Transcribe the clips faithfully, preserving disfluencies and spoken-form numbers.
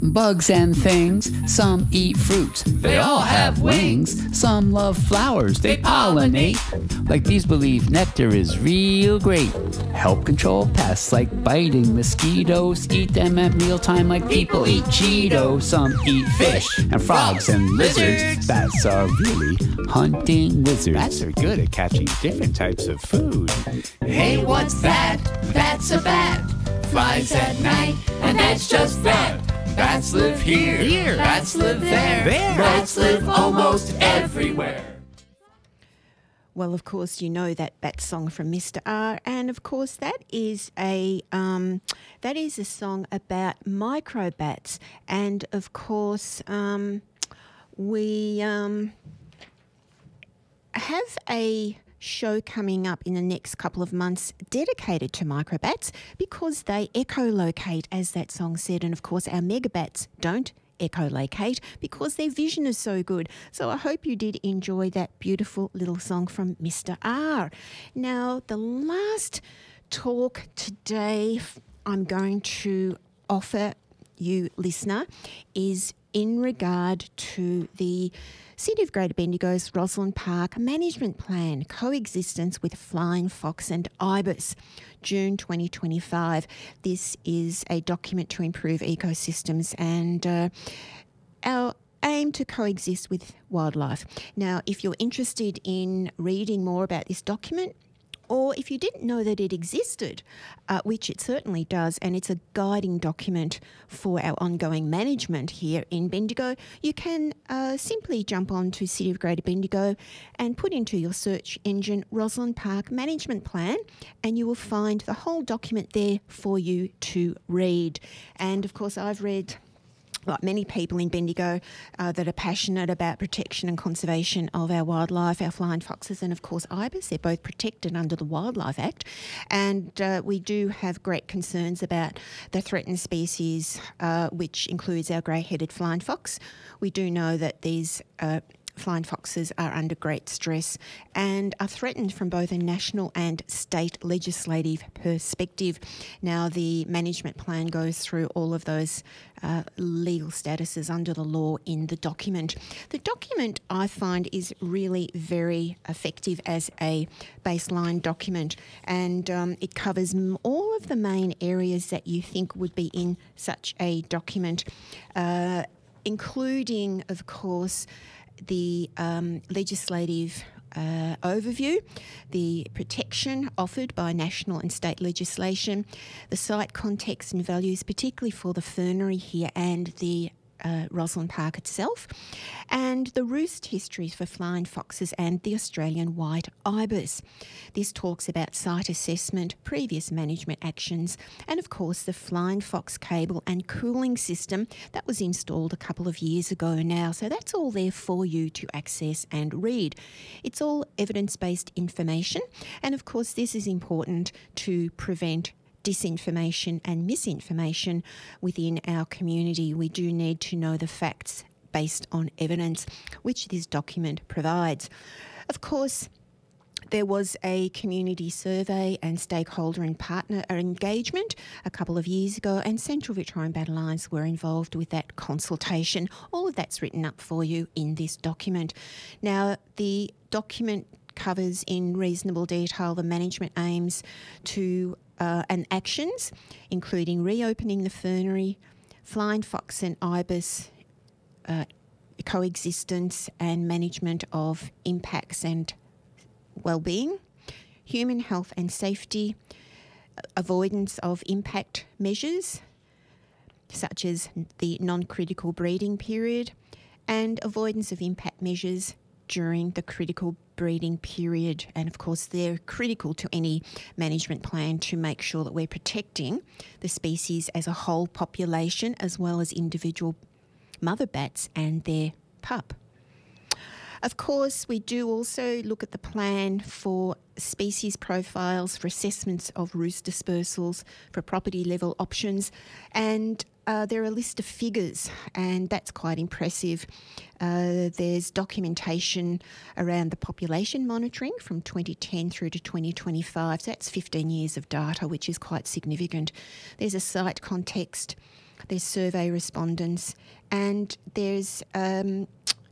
Bugs and things, some eat fruits, they all have wings. Some love flowers, they pollinate. Like bees believe nectar is real great. Help control pests like biting mosquitoes. Eat them at mealtime like people eat Cheetos. Some eat fish and frogs and lizards. Bats are really hunting wizards. Bats are good at catching different types of food. Hey, what's that? That's a bat. Flies at night, and that's just that. Bats live here, Here. bats live there, There. bats live almost everywhere. Well, of course, you know that bat song from Mister R, and of course that is a um, that is a song about microbats, and of course um, we um, have a show coming up in the next couple of months dedicated to microbats because they echolocate, as that song said, and of course our megabats don't echolocate because their vision is so good. So I hope you did enjoy that beautiful little song from Mister R. Now, the last talk today I'm going to offer you, listener, is in regard to the City of Greater Bendigo's Roslyn Park Management Plan, Coexistence with Flying Fox and Ibis, June twenty twenty-five. This is a document to improve ecosystems and uh, our aim to coexist with wildlife. Now, if you're interested in reading more about this document, or if you didn't know that it existed, uh, which it certainly does, and it's a guiding document for our ongoing management here in Bendigo, you can uh, simply jump on to City of Greater Bendigo and put into your search engine Roslyn Park Management Plan, and you will find the whole document there for you to read. And of course, I've read, like many people in Bendigo uh, that are passionate about protection and conservation of our wildlife, our flying foxes and, of course, ibis. They're both protected under the Wildlife Act. And uh, we do have great concerns about the threatened species, uh, which includes our grey-headed flying fox. We do know that these uh, flying foxes are under great stress and are threatened from both a national and state legislative perspective. Now, the management plan goes through all of those uh, legal statuses under the law in the document. The document, I find, is really very effective as a baseline document, and um, it covers all of the main areas that you think would be in such a document, uh, including, of course, the um, legislative uh, overview, the protection offered by national and state legislation, the site context and values, particularly for the fernery here and the Uh, Roslyn Park itself, and the roost histories for flying foxes and the Australian white ibis. This talks about site assessment, previous management actions, and of course the flying fox cable and cooling system that was installed a couple of years ago now. So that's all there for you to access and read. It's all evidence-based information, and of course this is important to prevent disinformation and misinformation within our community. We do need to know the facts based on evidence, which this document provides. Of course, there was a community survey and stakeholder and partner engagement a couple of years ago, and Central Victorian Battle Lines were involved with that consultation. All of that's written up for you in this document. Now, the document covers in reasonable detail the management aims to Uh, and actions, including reopening the fernery, flying fox and ibis, uh, coexistence and management of impacts and well-being, human health and safety, avoidance of impact measures, such as the non-critical breeding period, and avoidance of impact measures during the critical breeding period. And of course, they're critical to any management plan to make sure that we're protecting the species as a whole population, as well as individual mother bats and their pup. Of course, we do also look at the plan for species profiles, for assessments of roost dispersals, for property level options, and uh, there are a list of figures, and that's quite impressive. Uh, there's documentation around the population monitoring from twenty ten through to twenty twenty-five. So that's fifteen years of data, which is quite significant. There's a site context there's survey respondents, and there's um,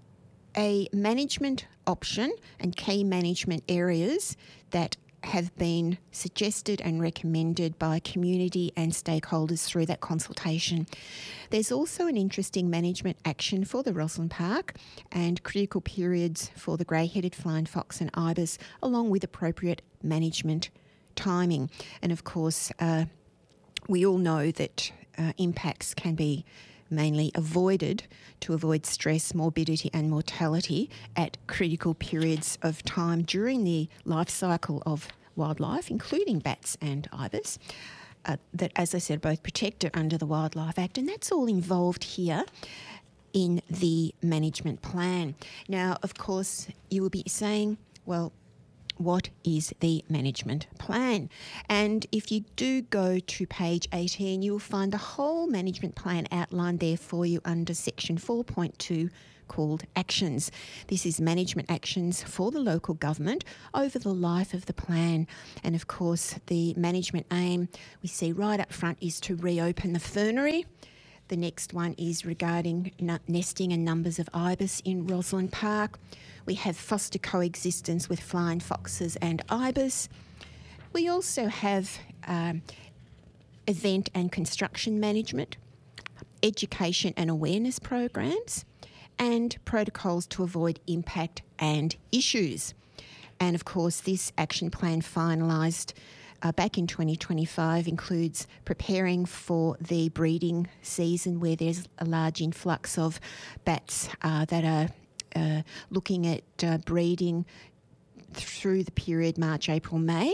a management option and key management areas that have been suggested and recommended by community and stakeholders through that consultation. There's also an interesting management action for the Roslyn Park and critical periods for the grey-headed flying fox and ibis, along with appropriate management timing. And of course, uh, we all know that uh, impacts can be mainly avoided to avoid stress, morbidity and mortality at critical periods of time during the life cycle of wildlife, including bats and ibis, uh, that, as I said, both protected under the Wildlife Act, and that's all involved here in the management plan. Now, of course, you will be saying, well, what is the management plan? And if you do go to page eighteen, you will find the whole management plan outlined there for you under section four point two called Actions. This is management actions for the local government over the life of the plan. And of course, the management aim we see right up front is to reopen the fernery. The next one is regarding nesting and numbers of ibis in Roslyn Park. We have foster coexistence with flying foxes and ibis. We also have um, event and construction management, education and awareness programs, and protocols to avoid impact and issues. And of course, this action plan finalised Uh, back in twenty twenty-five includes preparing for the breeding season, where there's a large influx of bats uh, that are uh, looking at uh, breeding through the period March, April, May,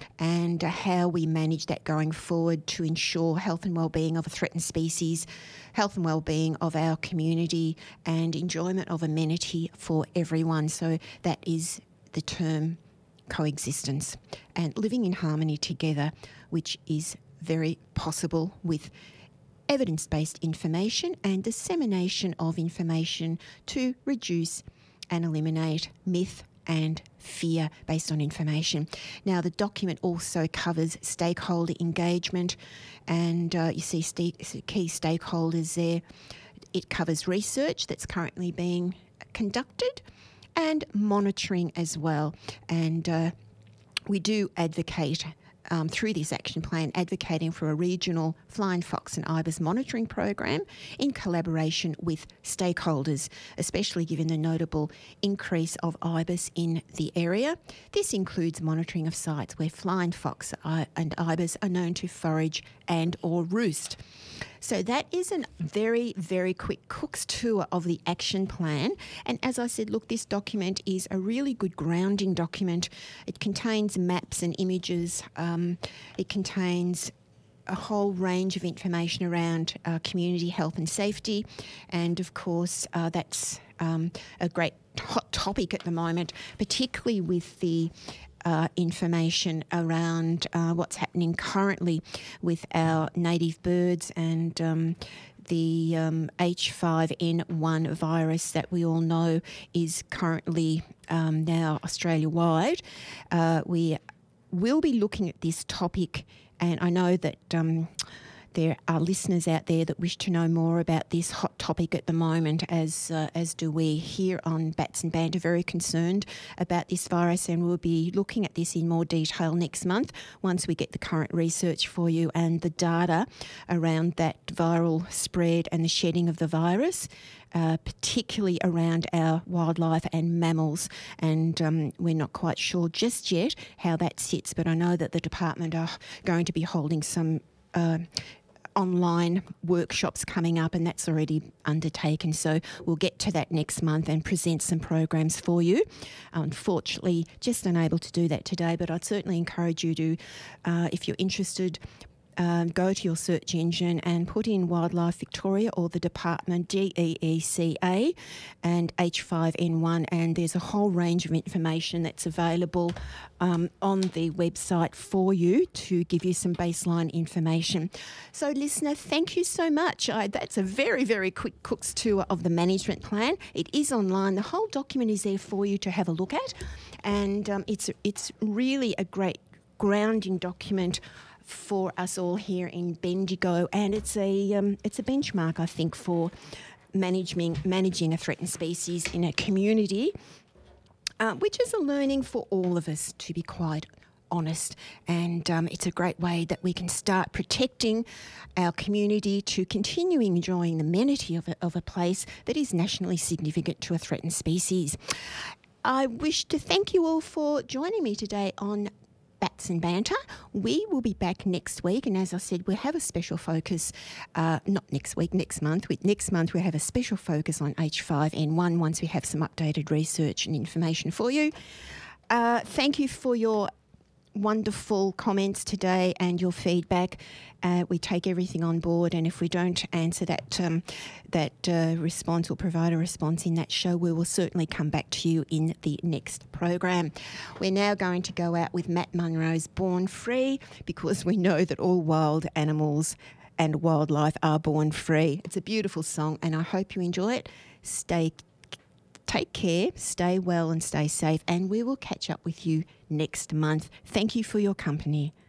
and uh, how we manage that going forward to ensure health and well-being of a threatened species, health and well-being of our community, and enjoyment of amenity for everyone. So that is the term coexistence and living in harmony together, which is very possible with evidence-based information and dissemination of information to reduce and eliminate myth and fear based on information. Now, the document also covers stakeholder engagement, and uh, you see st- key stakeholders there. It covers research that's currently being conducted and monitoring as well. And uh, we do advocate um, through this action plan, advocating for a regional flying fox and ibis monitoring program in collaboration with stakeholders, especially given the notable increase of ibis in the area. This includes monitoring of sites where flying fox and ibis are known to forage and or roost. So that is a very, very quick cook's tour of the action plan. And as I said, look, this document is a really good grounding document. It contains maps and images. Um, it contains a whole range of information around uh, community health and safety. And of course, uh, that's um, a great hot topic at the moment, particularly with the Uh, information around uh, what's happening currently with our native birds and um, the um, H five N one virus that we all know is currently um, now Australia-wide. Uh, we will be looking at this topic, and I know that um, there are listeners out there that wish to know more about this hot topic at the moment, as uh, as do we here on Bats and Banter, very concerned about this virus, and we'll be looking at this in more detail next month once we get the current research for you and the data around that viral spread and the shedding of the virus, uh, particularly around our wildlife and mammals. And um, we're not quite sure just yet how that sits, but I know that the department are going to be holding some Uh, online workshops coming up, and that's already undertaken. So we'll get to that next month and present some programs for you. Unfortunately, just unable to do that today, but I'd certainly encourage you to, uh, if you're interested, Um, go to your search engine and put in Wildlife Victoria or the department, D E E C A, and H five N one, and there's a whole range of information that's available um, on the website for you to give you some baseline information. So, listener, thank you so much. I, that's a very, very quick cook's tour of the management plan. It is online. The whole document is there for you to have a look at, and um, it's it's really a great grounding document for us all here in Bendigo, and it's a um, it's a benchmark, I think, for managing managing a threatened species in a community, uh, which is a learning for all of us, to be quite honest. And um, it's a great way that we can start protecting our community to continuing enjoying the amenity of a, of a place that is nationally significant to a threatened species. I wish to thank you all for joining me today on Bats and Banter. We will be back next week, and as I said, we'll have a special focus, uh, not next week, next month. We, next month we'll have a special focus on H five N one once we have some updated research and information for you. Uh, thank you for your wonderful comments today and your feedback. Uh, we take everything on board, and if we don't answer that um, that uh, response or provide a response in that show, we will certainly come back to you in the next program. We're now going to go out with Matt Munro's Born Free, because we know that all wild animals and wildlife are born free. It's a beautiful song, and I hope you enjoy it. Stay Take care, stay well and stay safe, and we will catch up with you next month. Thank you for your company.